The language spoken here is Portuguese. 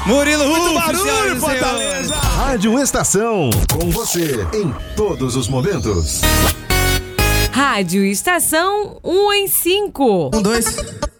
Murilo Muito Rufo, barulho, senhoras e Fortaleza! Rádio Estação, com você em todos os momentos. Rádio Estação 1 em 5. 1, 2.